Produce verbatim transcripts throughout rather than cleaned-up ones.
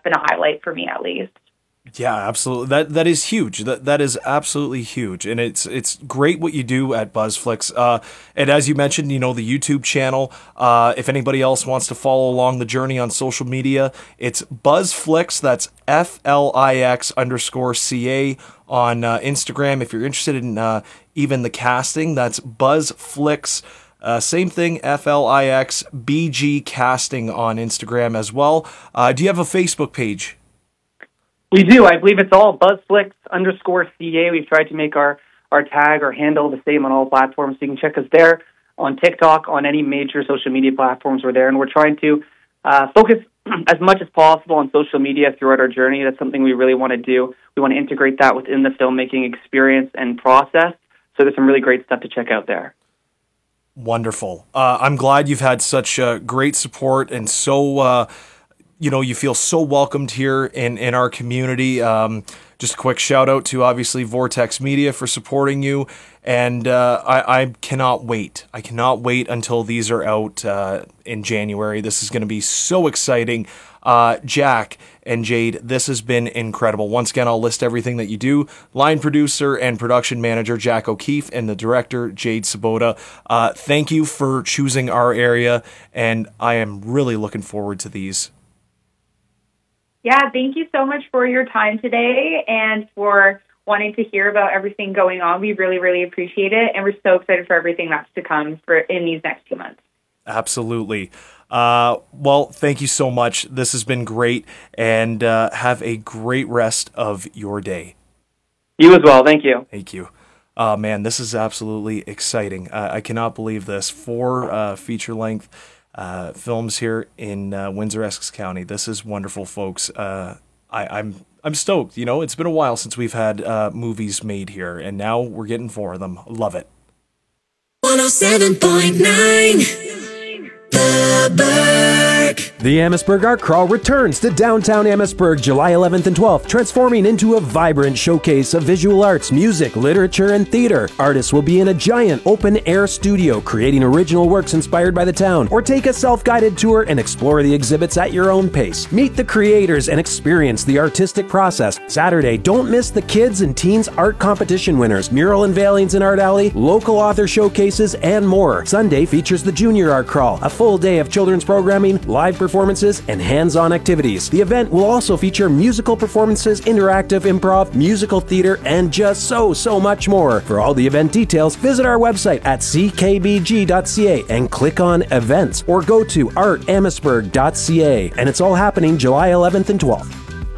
been a highlight for me at least. Yeah, absolutely. That that is huge. That that is absolutely huge, and it's it's great what you do at BuzzFlix. Uh, and as you mentioned, you know, the YouTube channel. Uh, if anybody else wants to follow along the journey on social media, it's BuzzFlix. That's F L I X underscore C A on uh, Instagram. If you're interested in uh, even the casting, that's BuzzFlix. Uh, same thing, F L I X B G casting on Instagram as well. Uh, do you have a Facebook page? We do. I believe it's all BuzzFlix underscore C A. We've tried to make our, our tag or handle the same on all platforms. So you can check us there on TikTok, on any major social media platforms. We're there, and we're trying to uh, focus as much as possible on social media throughout our journey. That's something we really want to do. We want to integrate that within the filmmaking experience and process. So there's some really great stuff to check out there. Wonderful. Uh, I'm glad you've had such uh, great support and so... Uh, you know, you feel so welcomed here in, in our community. Um, just a quick shout out to obviously Vortex Media for supporting you. And uh, I, I cannot wait. I cannot wait until these are out uh, in January. This is going to be so exciting. Uh, Jack and Jade, this has been incredible. Once again, I'll list everything that you do. Line producer and production manager, Jack O'Keefe, and the director, Jade Sabota. Uh, thank you for choosing our area. And I am really looking forward to these. Yeah, thank you so much for your time today and for wanting to hear about everything going on. We really, really appreciate it, and we're so excited for everything that's to come for in these next two months. Absolutely. Uh, well, thank you so much. This has been great, and uh, have a great rest of your day. You as well. Thank you. Thank you. Uh, man, this is absolutely exciting. Uh, I cannot believe this. Four uh, feature-length Uh, films here in uh, Windsor-Essex County. This is wonderful, folks. Uh, I, I'm I'm stoked. You know, it's been a while since we've had uh, movies made here, and now we're getting four of them. Love it. one oh seven point nine The Berg. The Amherstburg Art Crawl returns to downtown Amherstburg July eleventh and twelfth, transforming into a vibrant showcase of visual arts, music, literature, and theater. Artists will be in a giant open-air studio creating original works inspired by the town, or take a self-guided tour and explore the exhibits at your own pace. Meet the creators and experience the artistic process. Saturday, don't miss the kids and teens art competition winners, mural unveilings in Art Alley, local author showcases, and more. Sunday features the Junior Art Crawl, a full day of children's programming, live performances, and hands-on activities. The event will also feature musical performances, interactive improv, musical theater, and just so, so much more. For all the event details, visit our website at c k b g dot c a and click on events, or go to art amherstburg dot c a. And it's all happening July eleventh and twelfth.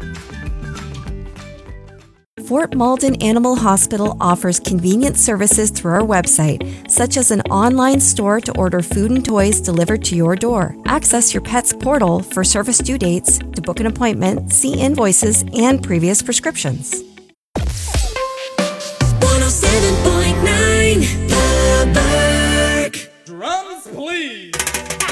Fort Malden Animal Hospital offers convenient services through our website, such as an online store to order food and toys delivered to your door. Access your pet's portal for service due dates, to book an appointment, see invoices, and previous prescriptions.